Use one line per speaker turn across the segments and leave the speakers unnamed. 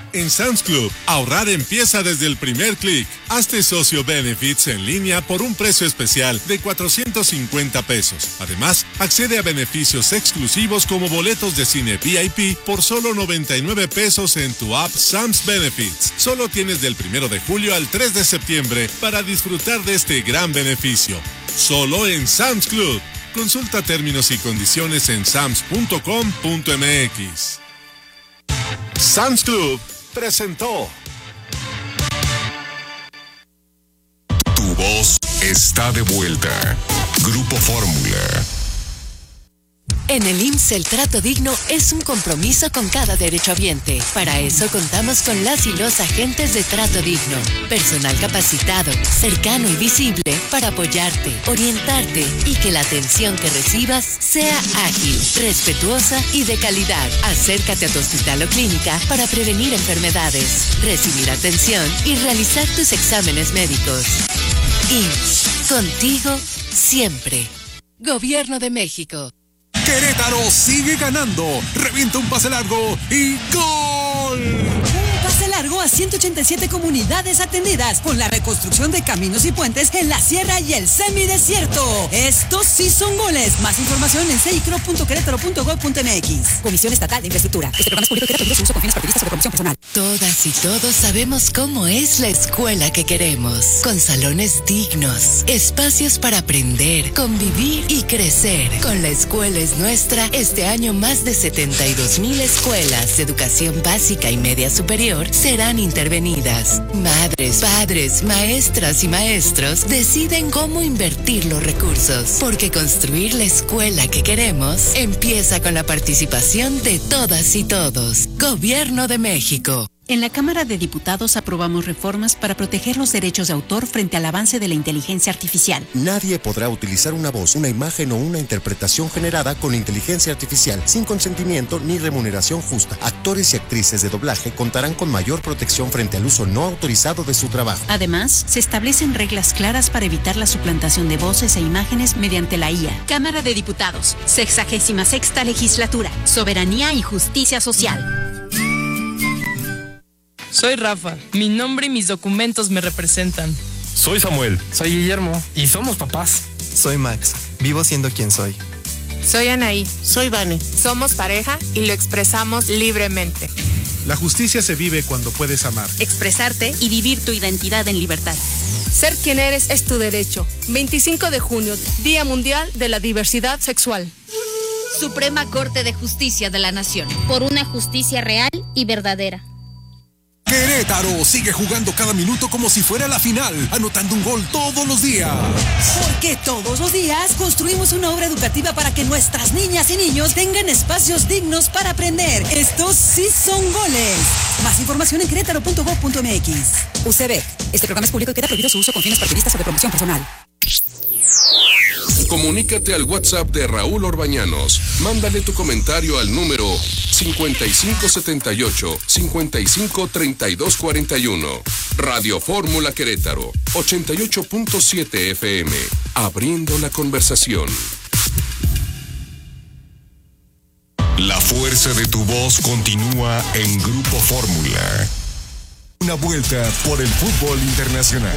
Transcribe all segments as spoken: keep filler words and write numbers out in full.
En Sam's Club, ahorrar empieza desde el primer clic. Hazte socio Benefits en línea por un precio especial de cuatrocientos cincuenta pesos. Además, accede a beneficios exclusivos como boletos de cine V I P por solo noventa y nueve pesos en tu app Sam's Benefits. Solo tienes del primero de julio al tres de septiembre para disfrutar de este gran beneficio. Solo en Sam's Club. Consulta términos y condiciones en sams punto com punto m x. Sam's Club presentó.
Tu voz está de vuelta. Grupo Fórmula.
En el I M S S el trato digno es un compromiso con cada derechohabiente. Para eso contamos con las y los agentes de trato digno. Personal capacitado, cercano y visible para apoyarte, orientarte y que la atención que recibas sea ágil, respetuosa y de calidad. Acércate a tu hospital o clínica para prevenir enfermedades, recibir atención y realizar tus exámenes médicos. I M S S, contigo siempre. Gobierno de México.
Querétaro sigue ganando. Revienta un pase largo y ¡gol!
Un pase largo a ciento ochenta y siete comunidades atendidas con la reconstrucción de caminos y puentes en la sierra y el semidesierto. Estos sí son goles. Más información en seicro punto querétaro punto gob punto m x. Comisión Estatal de Infraestructura. Este programa es público y queda prohibido su uso con fines partidistas o de promoción personal.
Todas y todos sabemos cómo es la escuela que queremos. Con salones dignos, espacios para aprender, convivir y crecer. Con la escuela es nuestra, este año más de setenta y dos mil escuelas de educación básica y media superior serán intervenidas. Madres, padres, maestras y maestros deciden cómo invertir los recursos, porque construir la escuela que queremos empieza con la participación de todas y todos. Gobierno de México.
En la Cámara de Diputados aprobamos reformas para proteger los derechos de autor frente al avance de la inteligencia artificial.
Nadie podrá utilizar una voz, una imagen o una interpretación generada con inteligencia artificial sin consentimiento ni remuneración justa. Actores y actrices de doblaje contarán con mayor protección frente al uso no autorizado de su trabajo.
Además, se establecen reglas claras para evitar la suplantación de voces e imágenes mediante la I A.
Cámara de Diputados, sexagésima sexta legislatura, soberanía y justicia social.
Soy Rafa, mi nombre y mis documentos me representan.
Soy Samuel. Soy Guillermo. Y somos papás.
Soy Max, vivo siendo quien soy.
Soy Anaí.
Soy Vane.
Somos pareja y lo expresamos libremente.
La justicia se vive cuando puedes amar,
expresarte y vivir tu identidad en libertad.
Ser quien eres es tu derecho. veinticinco de junio, Día Mundial de la Diversidad Sexual.
Suprema Corte de Justicia de la Nación. Por una justicia real y verdadera.
Querétaro sigue jugando cada minuto como si fuera la final, anotando un gol todos los días.
Porque todos los días construimos una obra educativa para que nuestras niñas y niños tengan espacios dignos para aprender. Estos sí son goles. Más información en querétaro punto gob punto m x. U C B. Este programa es público y queda prohibido su uso con fines partidistas o de promoción personal.
Comunícate al WhatsApp de Raúl Orbañanos. Mándale tu comentario al número cincuenta y cinco setenta y ocho, cincuenta y cinco treinta y dos cuarenta y uno. Radio Fórmula Querétaro, ochenta y ocho punto siete F M. Abriendo la conversación. La fuerza de tu voz continúa en Grupo Fórmula.
Una vuelta por el fútbol internacional.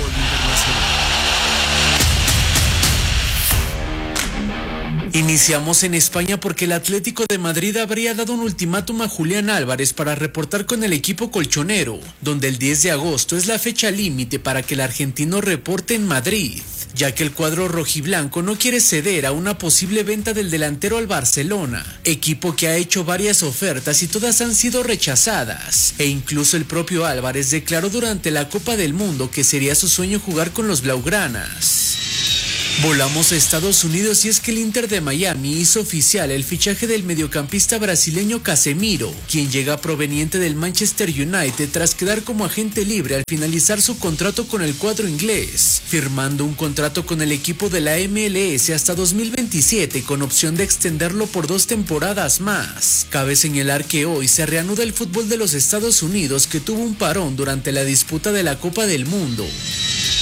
Iniciamos en España porque el Atlético de Madrid habría dado un ultimátum a Julián Álvarez para reportar con el equipo colchonero, donde el diez de agosto es la fecha límite para que el argentino reporte en Madrid, ya que el cuadro rojiblanco no quiere ceder a una posible venta del delantero al Barcelona, equipo que ha hecho varias ofertas y todas han sido rechazadas, e incluso el propio Álvarez declaró durante la Copa del Mundo que sería su sueño jugar con los blaugranas. Volamos a Estados Unidos y es que el Inter de Miami hizo oficial el fichaje del mediocampista brasileño Casemiro, quien llega proveniente del Manchester United tras quedar como agente libre al finalizar su contrato con el cuadro inglés, firmando un contrato con el equipo de la M L S hasta dos mil veintisiete con opción de extenderlo por dos temporadas más. Cabe señalar que hoy se reanuda el fútbol de los Estados Unidos, que tuvo un parón durante la disputa de la Copa del Mundo.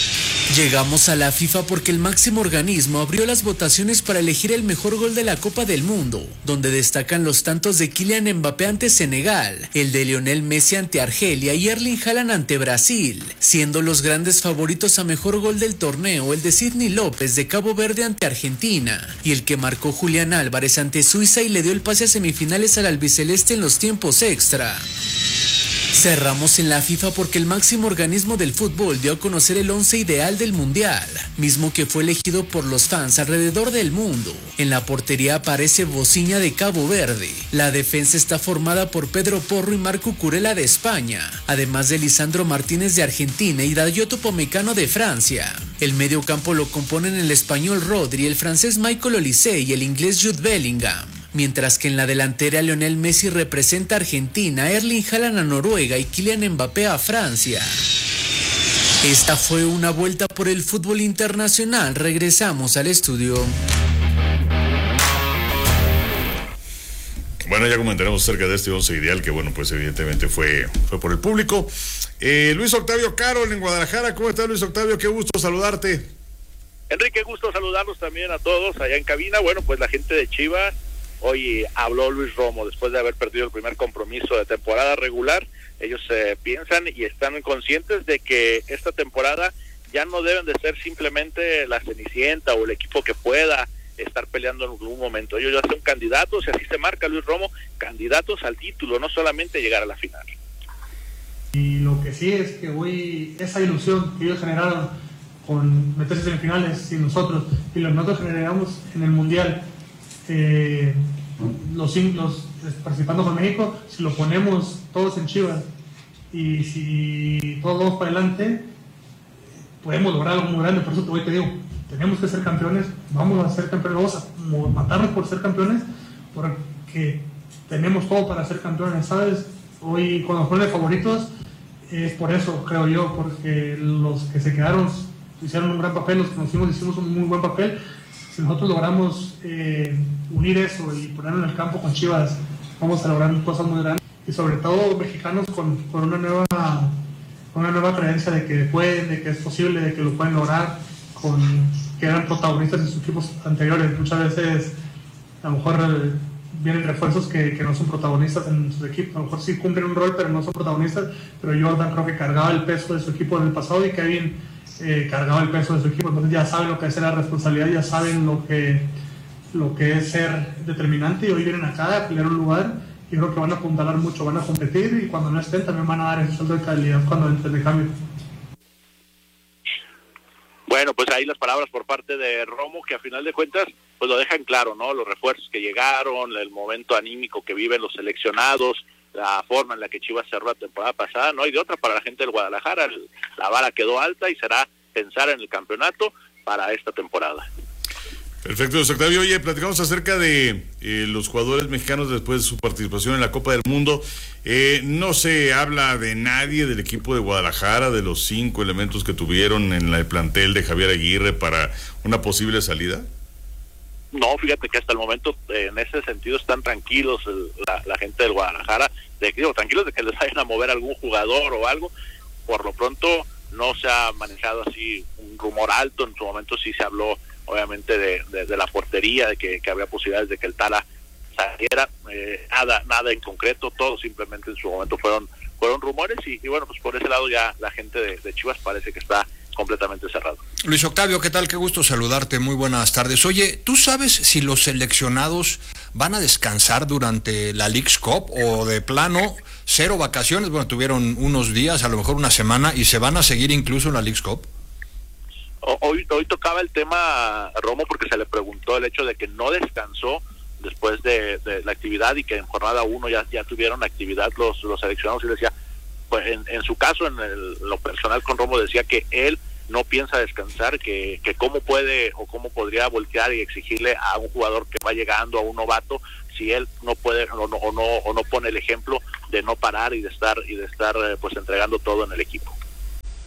Llegamos a la FIFA porque el máximo organismo abrió las votaciones para elegir el mejor gol de la Copa del Mundo, donde destacan los tantos de Kylian Mbappé ante Senegal, el de Lionel Messi ante Argelia y Erling Haaland ante Brasil, siendo los grandes favoritos a mejor gol del torneo el de Sidney López de Cabo Verde ante Argentina, y el que marcó Julián Álvarez ante Suiza y le dio el pase a semifinales al albiceleste en los tiempos extra. Cerramos en la FIFA porque el máximo organismo del fútbol dio a conocer el once ideal del Mundial, mismo que fue elegido por los fans alrededor del mundo. En la portería aparece Bociña de Cabo Verde. La defensa está formada por Pedro Porro y Marco Curella de España, además de Lisandro Martínez de Argentina y Dayot Upamecano de Francia. El medio campo lo componen el español Rodri, el francés Michael Olise y el inglés Jude Bellingham. Mientras que en la delantera Lionel Messi representa a Argentina, Erling Haaland a Noruega y Kylian Mbappé a Francia. Esta fue una vuelta por el fútbol internacional. Regresamos al estudio.
Bueno, ya comentaremos acerca de este once ideal que, bueno, pues evidentemente fue, fue por el público. Eh, Luis Octavio Carol en Guadalajara. ¿Cómo estás, Luis Octavio? Qué gusto saludarte.
Enrique, gusto saludarlos también a todos allá en cabina. Bueno, pues la gente de Chivas. Hoy habló Luis Romo después de haber perdido el primer compromiso de temporada regular. Ellos eh, piensan y están conscientes de que esta temporada ya no deben de ser simplemente la Cenicienta o el equipo que pueda estar peleando en algún momento. Ellos ya son candidatos, y así se marca Luis Romo, candidatos al título, no solamente llegar a la final.
Y lo que sí es que hoy esa ilusión que ellos generaron con meterse en semifinales y nosotros, y lo que nosotros generamos en el Mundial, Eh, los, los participando con México, si lo ponemos todos en Chivas y si todos vamos para adelante, podemos lograr algo muy grande. Por eso te voy, te digo, tenemos que ser campeones, vamos a ser campeones, vamos a matarnos por ser campeones, porque tenemos todo para ser campeones, ¿sabes? Hoy cuando fueron de favoritos es por eso, creo yo, porque los que se quedaron hicieron un gran papel, los que nos fuimos hicimos un muy buen papel. Si nosotros logramos eh, unir eso y ponerlo en el campo con Chivas, vamos a lograr cosas muy grandes. Y sobre todo mexicanos con, con una nueva con una nueva creencia de que pueden, de que es posible, de que lo pueden lograr, con que eran protagonistas en sus equipos anteriores. Muchas veces a lo mejor eh, vienen refuerzos que, que no son protagonistas en sus equipos. A lo mejor sí cumplen un rol, pero no son protagonistas. Pero Jordan creo que cargaba el peso de su equipo en el pasado y Kevin Eh, cargaba el peso de su equipo, entonces ya saben lo que es la responsabilidad, ya saben lo que lo que es ser determinante, y hoy vienen acá a pelear un lugar y creo que van a apuntalar mucho, van a competir, y cuando no estén también van a dar ese salto de calidad cuando entren de cambio.
Bueno, pues ahí las palabras por parte de Romo, que a final de cuentas pues lo dejan claro, ¿no? Los refuerzos que llegaron, el momento anímico que viven los seleccionados, la forma en la que Chivas cerró la temporada pasada, no hay de otra para la gente del Guadalajara. La vara quedó alta y será pensar en el campeonato para esta temporada.
Perfecto, José Octavio. Oye, platicamos acerca de eh, los jugadores mexicanos después de su participación en la Copa del Mundo. Eh, no se habla de nadie del equipo de Guadalajara, de los cinco elementos que tuvieron en el plantel de Javier Aguirre para una posible salida.
No, fíjate que hasta el momento eh, en ese sentido están tranquilos el, la, la gente del Guadalajara, de, digo, tranquilos de que les vayan a mover algún jugador o algo. Por lo pronto no se ha manejado así un rumor alto. En su momento sí se habló obviamente de, de, de la portería, de que, que había posibilidades de que el Tala saliera, eh, nada nada en concreto, todo simplemente en su momento fueron fueron rumores y, y bueno, pues por ese lado ya la gente de, de Chivas parece que está completamente cerrado.
Luis Octavio, ¿qué tal? Qué gusto saludarte, muy buenas tardes. Oye, ¿tú sabes si los seleccionados van a descansar durante la Leagues Cup o de plano cero vacaciones? Bueno, tuvieron unos días, a lo mejor una semana, y se van a seguir incluso en la Leagues Cup.
Hoy, hoy tocaba el tema a Romo porque se le preguntó el hecho de que no descansó después de, de la actividad y que en jornada uno ya, ya tuvieron actividad los, los seleccionados, y decía, pues en, en su caso, en el, lo personal con Romo, decía que él no piensa descansar, que, que cómo puede o cómo podría voltear y exigirle a un jugador que va llegando, a un novato, si él no puede o no, o no, o no pone el ejemplo de no parar y de estar y de estar pues entregando todo en el equipo.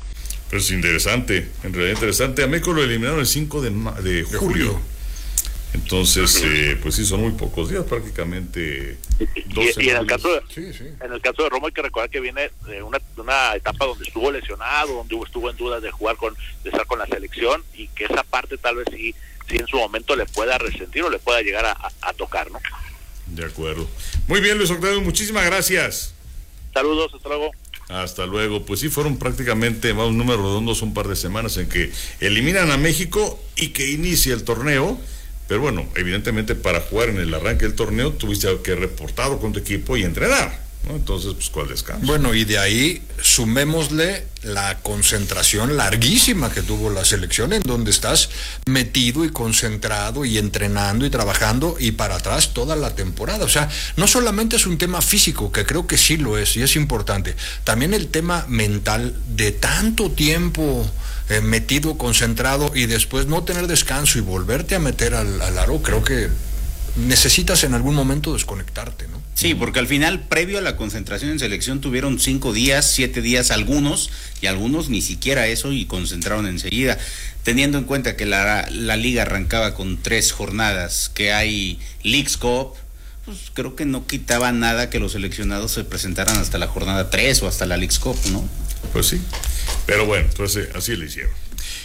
Pero es interesante, en realidad interesante. A México lo eliminaron el cinco de, ma- de julio. Entonces, eh, pues sí, son muy pocos días, prácticamente doce.
Y, y en el caso de,
sí, sí.
en el caso de Romo hay que recordar que viene de una, una etapa donde estuvo lesionado, donde estuvo en dudas de jugar con, de estar con la selección, y que esa parte tal vez sí, sí en su momento le pueda resentir o le pueda llegar a, a, a tocar, ¿no?
De acuerdo. Muy bien, Luis Octavio, muchísimas gracias.
Saludos, hasta luego.
Hasta luego. Pues sí, fueron prácticamente, vamos, números redondos, un par de semanas en que eliminan a México y que inicia el torneo. Pero bueno, evidentemente para jugar en el arranque del torneo tuviste que reportar con tu equipo y entrenar, ¿no? Entonces, pues, ¿cuál descanso?
Bueno, y de ahí sumémosle la concentración larguísima que tuvo la selección, en donde estás metido y concentrado y entrenando y trabajando, y para atrás toda la temporada. O sea, no solamente es un tema físico, que creo que sí lo es y es importante, también el tema mental de tanto tiempo eh, metido, concentrado, y después no tener descanso y volverte a meter al, al aro. Creo que necesitas en algún momento desconectarte, ¿no?
Sí, porque al final, previo a la concentración en selección, tuvieron cinco días, siete días algunos, y algunos ni siquiera eso, y concentraron enseguida. Teniendo en cuenta que la, la liga arrancaba con tres jornadas, que hay Leagues Cup, pues creo que no quitaba nada que los seleccionados se presentaran hasta la jornada tres o hasta la Leagues Cup, ¿no?
Pues sí, pero bueno, entonces así le hicieron.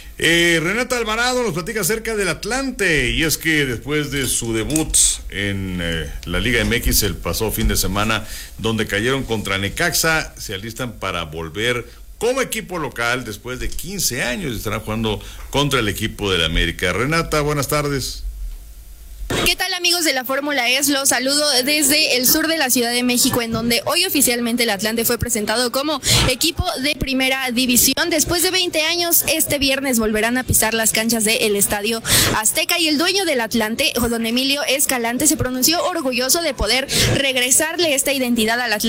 Eh, Renata Alvarado nos platica acerca del Atlante, y es que después de su debut en eh, la Liga M X el pasado fin de semana, donde cayeron contra Necaxa, se alistan para volver como equipo local después de quince años. Estarán jugando contra el equipo de la América. Renata, buenas tardes.
¿Qué tal, amigos de la Fórmula E S? Los saludo desde el sur de la Ciudad de México, en donde hoy oficialmente el Atlante fue presentado como equipo de primera división. Después de veinte años, este viernes volverán a pisar las canchas del Estadio Azteca, y el dueño del Atlante, don Emilio Escalante, se pronunció orgulloso de poder regresarle esta identidad al Atlante